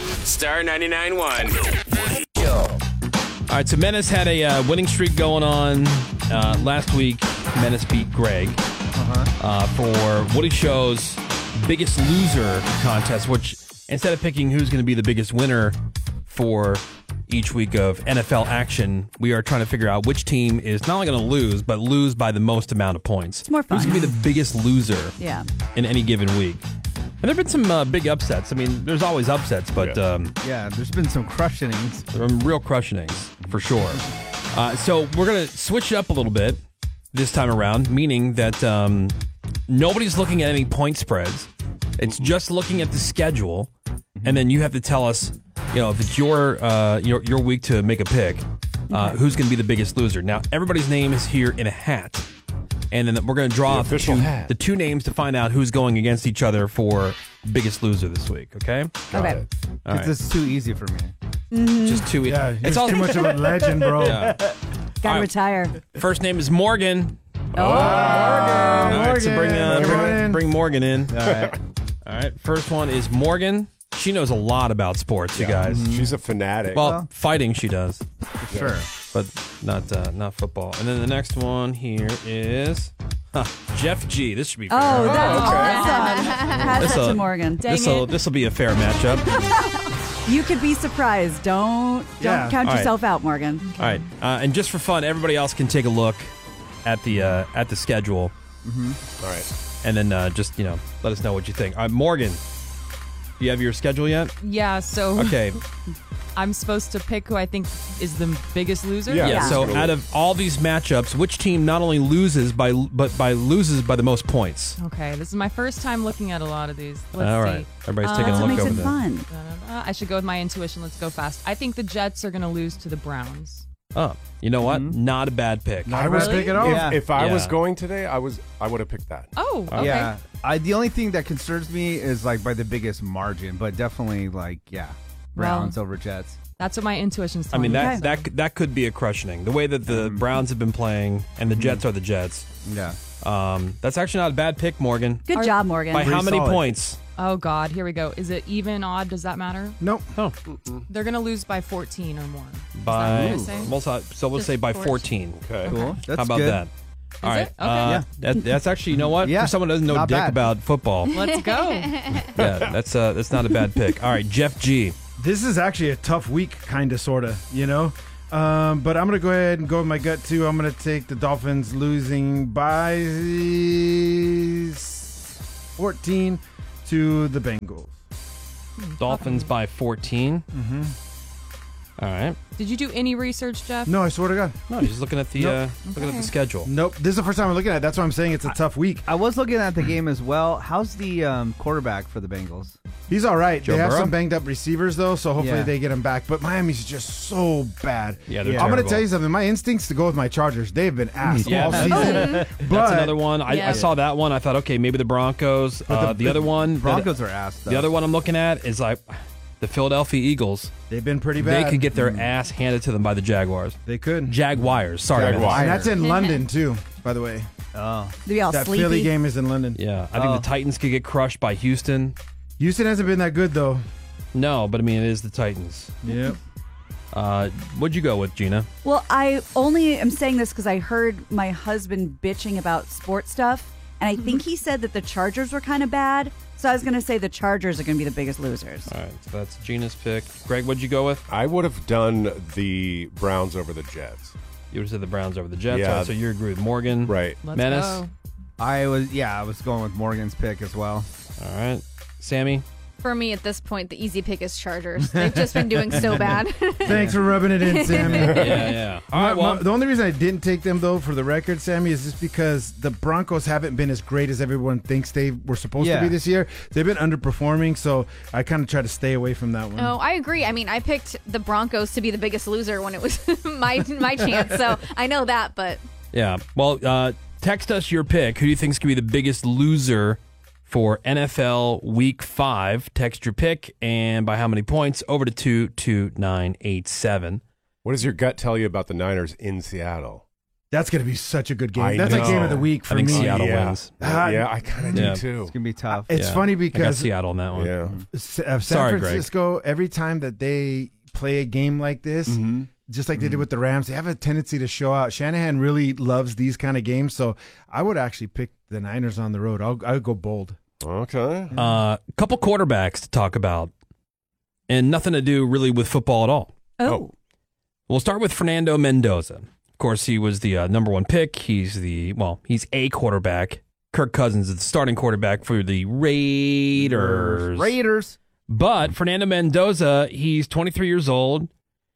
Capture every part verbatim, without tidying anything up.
Star ninety-nine point one. All right, so Menace had a uh, winning streak going on uh, last week. Menace beat Greg uh-huh. uh, for Woody Show's Biggest Loser contest, which instead of picking who's going to be the biggest winner for each week of N F L action, we are trying to figure out which team is not only going to lose, but lose by the most amount of points. It's more fun. Who's going to be the biggest loser yeah. in any given week. And there have been some uh, big upsets. I mean, there's always upsets, but... Yeah, um, yeah there's been some crush innings. There are real crush innings, for sure. Uh, so we're going to switch it up a little bit this time around, meaning that um, nobody's looking at any point spreads. It's just looking at the schedule, and then you have to tell us, you know, if it's your uh, your, your week to make a pick, uh, who's going to be the biggest loser. Now, everybody's name is here in a hat. And then we're going to draw the, official two, hat. the two names to find out who's going against each other for biggest loser this week, okay? Got okay. It. Right. This is too easy for me. Mm-hmm. Just too easy. Yeah, it's all too much of a legend, bro. Yeah. Gotta right. retire. First name is Morgan. Oh, Morgan. All right, Morgan. so bring, uh, bring, bring Morgan in. All right. All right, first one is Morgan. She knows a lot about sports, yeah. you guys. Mm-hmm. She's a fanatic. Well, well, fighting she does. Sure. But not uh, not football. And then the next one here is huh, Jeff G. This should be fair. Oh, that's Oh, okay. awesome. Pass that This'll- to Morgan. This will this will be a fair matchup. You could be surprised. Don't don't Yeah. count All right. yourself out, Morgan. All right, uh, and just for fun, everybody else can take a look at the uh, at the schedule, All right. and then uh, just you know let us know what you think. All right, Morgan, do you have your schedule yet? Yeah, so Okay. I'm supposed to pick who I think is the biggest loser? Yeah. Yeah. Yeah. So out of all these matchups, which team not only loses by but by loses by the most points? Okay, this is my first time looking at a lot of these. Let's All see. right, everybody's Uh, taking That's a what look makes over it there. fun. Da-da-da. I should go with my intuition. Let's go fast. I think the Jets are going to lose to the Browns. Oh, you know what? Not a bad pick. Not a bad Really? pick at all. If, Yeah. if I was Yeah. going today, I was I would have picked that. Oh, okay. Yeah. I, the only thing that concerns me is like by the biggest margin, but definitely like, yeah, Browns Well, over Jets. That's what my intuition's I telling mean me. that that that could be a crushing. The way that the Browns have been playing and the Jets are the Jets. Yeah. Um, that's actually not a bad pick, Morgan. Good Are- job, Morgan. By how many solid. points? Oh, God. Here we go. Is it even, odd? Does that matter? Nope. Oh, They're going to lose by fourteen or more. Is by that what you're saying? we'll, so so we'll Just say by fourteen. fourteen. Okay. Cool. That's How about good. that? All right. it? Okay. Uh, Yeah. that, that's actually, you know what? Yeah. For someone who doesn't know Not dick bad. about football, Let's go. yeah, that's uh, that's not a bad pick. All right, Jeff G. This is actually a tough week, kind of, sort of, you know? Um, but I'm going to go ahead and go with my gut, too. I'm going to take the Dolphins losing by fourteen to the Bengals. Dolphins by fourteen. Mm-hmm. All right. Did you do any research, Jeff? No, I swear to God. No, he's just looking at the Nope. uh, looking at Okay. the schedule. Nope. This is the first time I'm looking at it. That's why I'm saying it's a tough week. I was looking at the game as well. How's the um, quarterback for the Bengals? He's all right. Joe they have Burrow? some banged up receivers, though, so hopefully Yeah. they get him back. But Miami's just so bad. Yeah, they're I'm going to terrible. tell you something. My instincts to go with my Chargers. They've been ass Yeah. all season. That's but another one. I, Yeah. I saw that one. I thought, okay, maybe the Broncos. Uh, the, the- other one, that- Broncos are ass, though. the other one I'm looking at is like the Philadelphia Eagles. they've been pretty bad. They could get their ass handed to them by the Jaguars. They could. Jaguars. Sorry, Jaguars. Menace. And that's in London, too, by the way. Oh. Do we all That sleepy? Philly game is in London. Yeah, I think Oh. the Titans could get crushed by Houston. Houston hasn't been that good, though. No, but I mean it is the Titans. Yep. Uh, what'd you go with, Gina? Well, I only am saying this because I heard my husband bitching about sports stuff, and I think he said that the Chargers were kind of bad. So I was going to say the Chargers are going to be the biggest losers. All right, so that's Gina's pick. Greg, what'd you go with? I would have done the Browns over the Jets. You would have said the Browns over the Jets. Yeah. All right, so you agree with Morgan. Right. Let's Menace. go. I was, yeah, I was going with Morgan's pick as well. All right. Sammy? For me, at this point, the easy pick is Chargers. They've just been doing so bad. Thanks for rubbing it in, Sammy. Yeah, yeah. All My- right, well, my- the only reason I didn't take them, though, for the record, Sammy, is just because the Broncos haven't been as great as everyone thinks they were supposed Yeah. to be this year. They've been underperforming, so I kind of try to stay away from that one. Oh, I agree. I mean, I picked the Broncos to be the biggest loser when it was my my chance, so I know that, but yeah. Well, uh, text us your pick. Who do you think is going to be the biggest loser for N F L Week five? Text your pick and by how many points over to two two nine eight seven. What does your gut tell you about the Niners in Seattle? That's going to be such a good game. I That's know. a game of the week for I think me. Seattle yeah. wins. Ah, yeah, I kind of yeah. do too. It's gonna be tough. It's Yeah. funny I got because Seattle on that one. Yeah. S- uh, San Sorry, Greg. Francisco, every time that they play a game like this, Mm-hmm. just like they did with the Rams, they have a tendency to show out. Shanahan really loves these kind of games, so I would actually pick the Niners on the road. I'll, I'll go bold. Okay. A uh, couple quarterbacks to talk about, and nothing to do really with football at all. Oh. We'll start with Fernando Mendoza. Of course, he was the uh, number one pick. He's the, well, he's a quarterback. Kirk Cousins is the starting quarterback for the Raiders. Raiders. But Fernando Mendoza, he's twenty-three years old.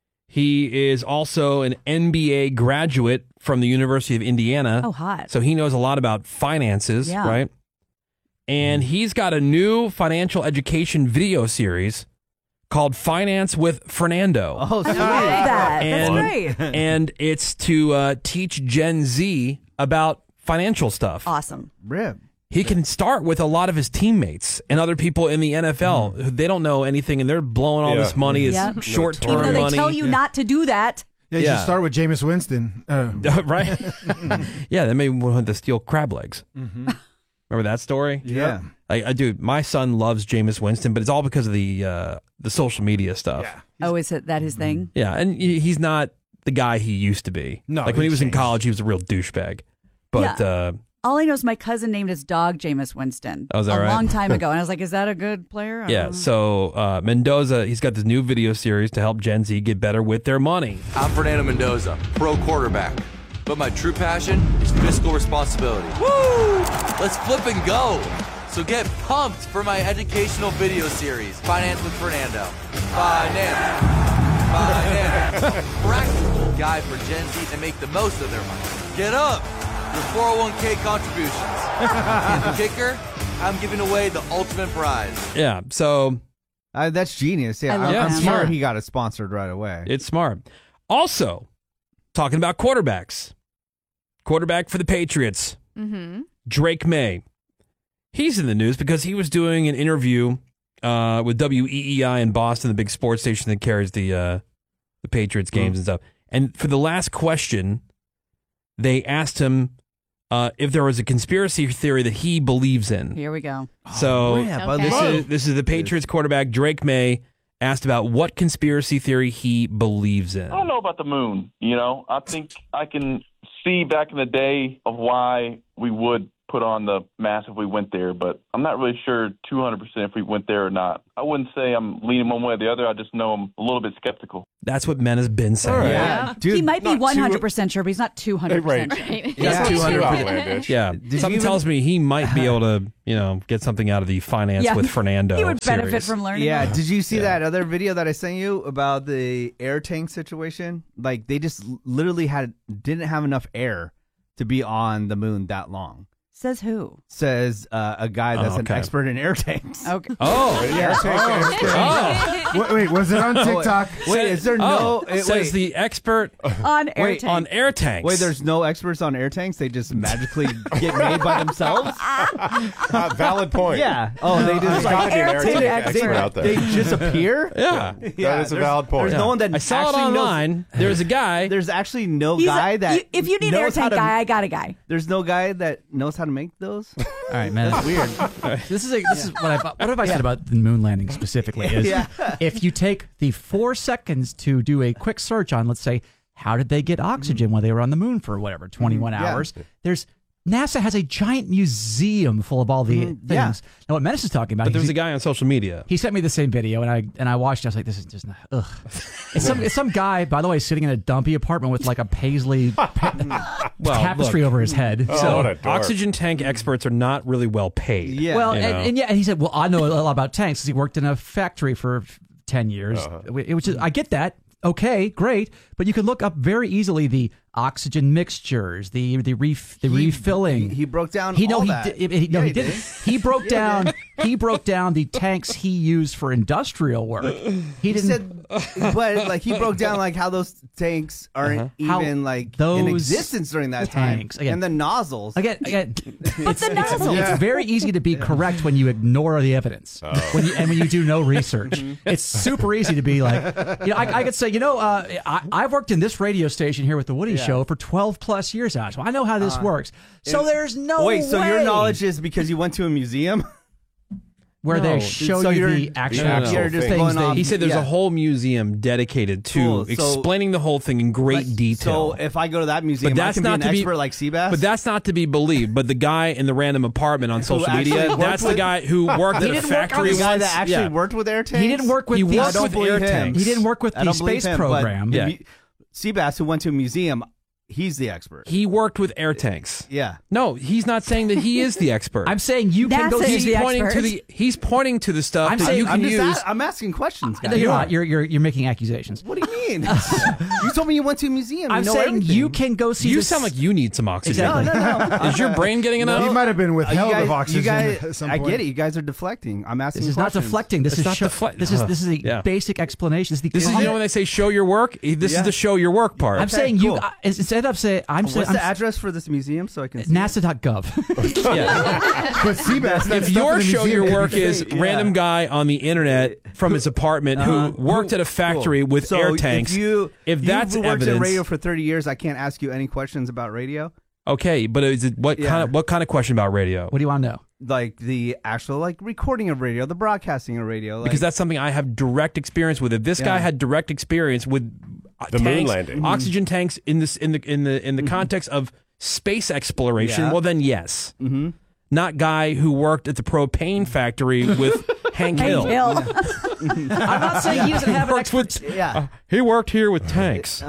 He is also an N B A graduate from the University of Indiana. Oh, hot. So he knows a lot about finances, Yeah. right? And he's got a new financial education video series called Finance with Fernando. Oh, I sweet. love that. And- That's great. And it's to uh, teach Gen Z about financial stuff. Awesome. Rip. He can start with a lot of his teammates and other people in the N F L. who They don't know anything, and they're blowing all Yeah. this money. It's Yeah. short-term Even though they money. tell you not to do that. Yeah, you Yeah. should start with Jameis Winston. Uh, right? Yeah, they may want to steal crab legs. Remember that story? Yeah. I, I do. My son loves Jameis Winston, but it's all because of the uh, the social media stuff. yeah. Oh, is it that his thing? Yeah, and he- he's not the guy he used to be. No, like when he he was in changed. college, he was a real douchebag. But Yeah. uh, All I know is my cousin named his dog Jameis Winston Oh, is that a right? long time ago. And I was like, is that a good player? I yeah, don't know. so uh, Mendoza, he's got this new video series to help Gen Z get better with their money. I'm Fernando Mendoza, pro quarterback. But my true passion is fiscal responsibility. Woo! Let's flip and go. So get pumped for my educational video series, Finance with Fernando. Finance. Finance. Practical guide for Gen Z to make the most of their money. Get up. Your four oh one k contributions. And the kicker, I'm giving away the ultimate prize. Yeah, so Uh, that's genius. Yeah, I love I'm, I'm that. sure Yeah. he got it sponsored right away. it's smart. Also, talking about quarterbacks. Quarterback for the Patriots, Mm-hmm. Drake May. He's in the news because he was doing an interview uh, with W E E I in Boston, the big sports station that carries the uh, the Patriots games and stuff. And for the last question, they asked him uh, if there was a conspiracy theory that he believes in. Here we go. So yeah, but this Okay. is this is the Patriots quarterback Drake May asked about what conspiracy theory he believes in. I don't know about the moon. You know, I think I can see back in the day of why we would put on the mask if we went there, but I'm not really sure two hundred percent if we went there or not. I wouldn't say I'm leaning one way or the other. I just know I'm a little bit skeptical. That's what men has been saying. All right. yeah, dude. he might be not too- one hundred percent sure, but he's not two hundred percent Right. sure. Right. Yeah, Too two hundred percent. outlandish. Yeah, Did you something even- tells me he might be able to, you know, get something out of the Finance Yeah. with Fernando. He would benefit series. from learning. Yeah, more. did you see Yeah. that other video that I sent you about the air tank situation? Like they just literally had didn't have enough air to be on the moon that long. Says who? Says uh, a guy that's Oh, okay. an expert in air tanks. Okay. Oh, Yeah. oh, Wait, wait, was it on TikTok? Wait, is there no? oh. eh, Says wait, the expert On air Wait, tank. on air tanks. wait, there's no experts on air tanks. They just magically get made by themselves. Uh, valid point. Yeah. Oh, they There's just got like to be an air air tank tank expert. expert out there. they just appear. yeah. that Yeah, is a there's- valid point. There's no one that I saw it actually knows- online. There's a guy. There's actually no He's a- guy that you- if you need knows air how tank to, guy, I got a guy. There's no guy that knows how to make those. All right, man. That's weird. This is a, this is what I what have I said about the moon landing specifically is Yeah. if you take the four seconds to do a quick search on, let's say, how did they get oxygen when they were on the moon for whatever twenty-one Yeah. hours? There's NASA has a giant museum full of all the things. yeah. Now, what Menace is talking about, But there was he, a guy on social media. he sent me the same video, and I and I watched it. I was like, this is just not, ugh. It's some it's some guy, by the way, sitting in a dumpy apartment with like a paisley pa- Well, tapestry look. over his head. Oh, so what a dork. Oxygen tank experts are not really well paid. Yeah. Well, you and, know. and yeah, and he said, "Well, I know a lot about tanks because he worked in a factory for ten years." It was just, I get that. Okay, great, but you can look up very easily the oxygen mixtures, the the ref, the He- refilling. He, he broke down. He no, all he, that. did, he, no, Yeah, he didn't. He broke down. He broke down the tanks he used for industrial work. He He didn't. said but like he broke down like how those tanks aren't Uh-huh. How even like those in existence during that tanks, time, again- and the nozzles. Again, again, it's, the it's, nozzles. it's very easy to be correct when you ignore the evidence, when you, and when you do no research. It's super easy to be like, you know, I, I could say, you know, uh, I, I've worked in this radio station here with the Woody Yeah. Show for twelve plus years now, so I know how this Uh, works. So and- there's no Wait, so your way knowledge is because you went to a museum? where No, they dude, show so you you're- the actual No, no, no. You're just things going they off- He said there's Yeah. a whole museum dedicated to Cool, so- explaining the whole thing in great Like, detail. So if I go to that museum, But that's I can not be to an be- expert like Seabass. But that's not to be believed. But the guy in the random apartment on social actually media, worked that's the with- guy who worked He at a didn't work on factory the the guy once. that actually Yeah. worked with air tanks. He didn't work with He the worked I don't with believe air him. tanks. He didn't work with I the don't believe space him, but program. Yeah. he- Seabass, who went to a museum, he's the expert. He worked with air tanks. Yeah. No, he's not saying that he is the expert. I'm saying you can go NASA see is he's the pointing expert. to the he's pointing to the stuff I'm that saying- you can I'm just use. a- I'm asking questions, No, guys. you're not. You're, you're you're making accusations. What do you mean? you told me you went to a museum. I'm you know saying everything. you can go see. you this- sound like you need some oxygen. Exactly. No, no, no. Is your brain getting enough? He might have been Uh, withheld you guys, of oxygen you guys, at some I point. get it. You guys are deflecting. I'm asking. This is not questions. deflecting. This It's is not show, deflect- This is uh, this is a yeah. basic explanation. This is the. This is you know when they say show your work. This Yeah. is the show your work part. I'm Okay, saying you cool. uh, instead of saying I'm saying What's I'm, the address for this museum so I can see it? NASA dot gov. yeah. But Seabass, that If stuff your in the show museum your can work be is fake. random guy on the internet from his apartment Uh-huh. who worked at a factory Cool. with so air tanks. If you if that's you've worked evidence, in radio for thirty years, I can't ask you any questions about radio. okay, but is it what Yeah. kind of what kind of question about radio? What do you want to know? Like the actual like recording of radio, the broadcasting of radio. Like, Because that's something I have direct experience with. If this guy Yeah. had direct experience with uh, The moon tanks, landing. oxygen tanks in this in the in the in the context of space exploration, Yeah. well then yes. Mm-hmm. Not guy who worked at the propane factory with Hank Hill. Hill. I'm not saying he doesn't have an Works with, Yeah. uh, he worked here with tanks.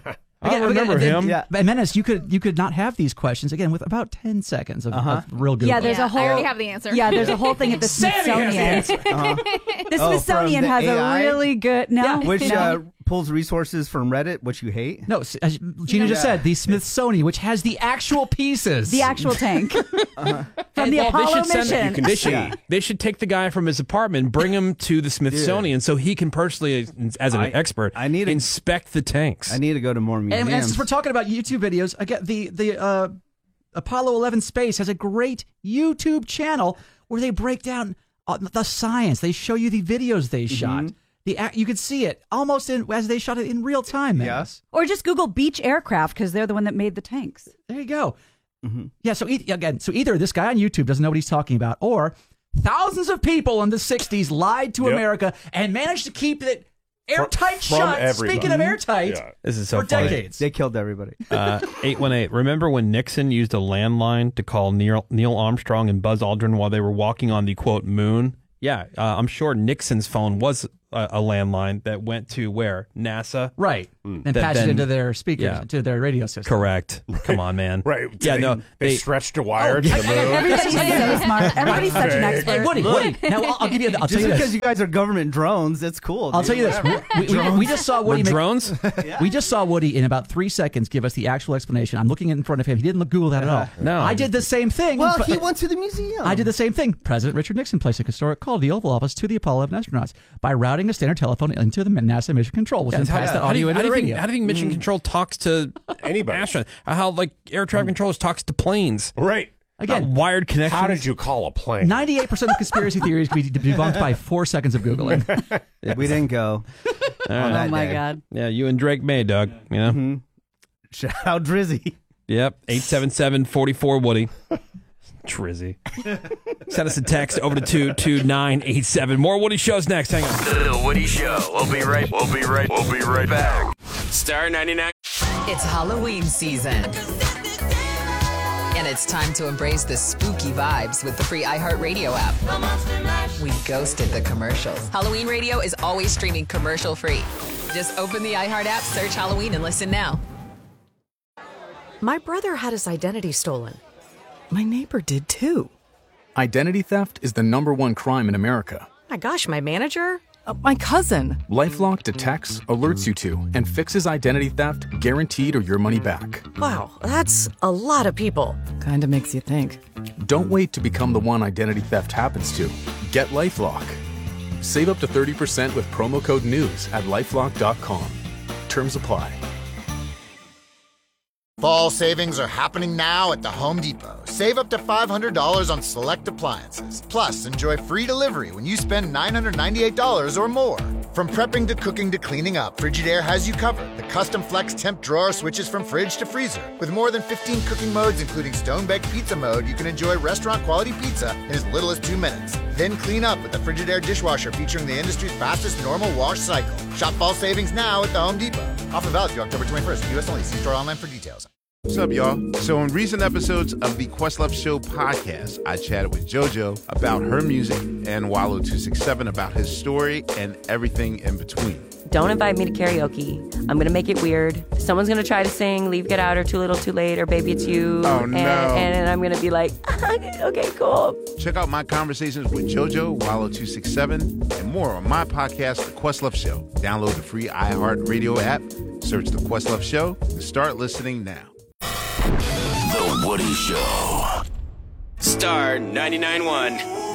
I Again, remember again, him. Yeah. But Menace, you could you could not have these questions again with about ten seconds of, Uh-huh. of real Google. Yeah, there's Yeah, a whole. I already have the answer. Yeah, there's a whole thing at the Sammy has the Smithsonian. answer. The Oh, Smithsonian from the has A I? a really good. No, Which no. uh, pulls resources from Reddit, which you hate. No, s- as Gina just Yeah. said, the Smithsonian, which has the actual pieces. the actual tank from the Well, they Apollo should send- mission. you can- They should, they should take the guy from his apartment, bring him to the Smithsonian, so he can personally, as an I- expert, I need a- inspect the tanks. I need to go to more And, museums. and since we're talking about YouTube videos, again, the the uh, Apollo eleven Space has a great YouTube channel where they break down uh, the science. They show you the videos they shot. The act, you could see it almost in as they shot it in real time. Man. Yes. Or just Google beach aircraft because they're the one that made the tanks. There you go. Yeah. So e- again, so either this guy on YouTube doesn't know what he's talking about, or thousands of people in the sixties lied to Yep. America and managed to keep it airtight From shut. everybody. Speaking of airtight, Yeah. This is so for funny. decades. They killed everybody. Uh, eight one eight. Remember when Nixon used a landline to call Neil, Neil Armstrong and Buzz Aldrin while they were walking on the, quote, moon? Yeah, uh, I'm sure Nixon's phone was a, a landline that went to where? NASA? Right. And That patched then- it into their speakers, yeah. to their radio system. Correct. Come on, man. Right. Yeah, they, no. They, They, stretched a wire Oh, to yeah. the moon. Everybody's so smart. Everybody's such an Hey, expert. Hey, Woody, Woody. Now I'll, I'll give you. I'll tell Just you because this. you guys are government drones, it's cool. I'll dude. tell you this. Whatever. We, we, we just saw were Woody. Make, drones? we just saw Woody in about three seconds give us the actual explanation. I'm looking in front of him. He didn't look Google that at all. No. I did the same thing. Well, but- he went to the museum. I did the same thing. President Richard Nixon placed a historic call to the Oval Office to the Apollo eleven astronauts by routing a standard telephone into the NASA Mission Control, which then how, passed the how do you, audio how into do the you think, radio. how do you think Mission Control talks to Anybody. astronauts? How, like, air traffic controllers talks to planes? Right. Again, Not wired connections. How did you call a plane? ninety-eight percent of conspiracy theories can be debunked by four seconds of Googling. We didn't go. on that Oh my day. God. Yeah, you and Drake May, Doug. You know? Mhm. Shout out Drizzy. Yep. eight seven seven, four four, Woody. Trizzy. Send us a text over to two two nine eight seven. More Woody shows next. Hang on. The Woody Show. We'll be right. We'll be right. We'll be right back. Star ninety-nine. It's Halloween season. And it's time to embrace the spooky vibes with the free iHeartRadio app. We ghosted the commercials. Halloween radio is always streaming commercial free. Just open the iHeart app, search Halloween, and listen now. My brother had his identity stolen. My neighbor did too. Identity theft is the number one crime in America. My gosh, my manager? Uh, my cousin. LifeLock detects, alerts you to, and fixes identity theft guaranteed or your money back. Wow, that's a lot of people. Kinda makes you think. Don't wait to become the one identity theft happens to. Get LifeLock. Save up to thirty percent with promo code NEWS at lifelock dot com. Terms apply. Fall savings are happening now at the Home Depot. Save up to five hundred dollars on select appliances. Plus, enjoy free delivery when you spend nine hundred ninety-eight dollars or more. From prepping to cooking to cleaning up, Frigidaire has you covered. The custom flex temp drawer switches from fridge to freezer. With more than fifteen cooking modes, including stone-baked pizza mode, you can enjoy restaurant-quality pizza in as little as two minutes. Then clean up with the Frigidaire dishwasher featuring the industry's fastest normal wash cycle. Shop fall savings now at the Home Depot. Offer valid through October twenty-first. U S only. See store online for details. What's up, y'all? So in recent episodes of the Questlove Show podcast, I chatted with JoJo about her music and Wallow two sixty-seven about his story and everything in between. Don't invite me to karaoke. I'm going to make it weird. Someone's going to try to sing Leave, Get Out, or Too Little, Too Late, or Baby It's You. Oh, and, no. And I'm going to be like, okay, cool. Check out my conversations with JoJo, Wallow two sixty-seven, and more on my podcast, The Questlove Show. Download the free iHeartRadio app, search The Questlove Show, and start listening now. The Woody Show. Star ninety-nine point one.